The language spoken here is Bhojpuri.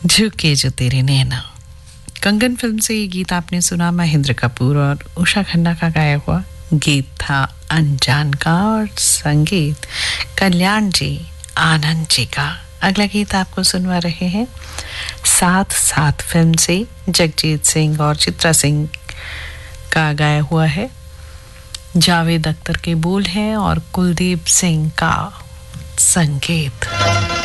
झुके जो तेरे नैना। कंगन फिल्म से ये गीत आपने सुना। महेंद्र कपूर और उषा खन्ना का गाया हुआ गीत था अनजान का और संगीत कल्याण जी आनंद जी का। अगला गीत आपको सुनवा रहे हैं साथ साथ फिल्म से जगजीत सिंह और चित्रा सिंह का गाया हुआ है। जावेद अख्तर के बोल हैं और कुलदीप सिंह का संगीत।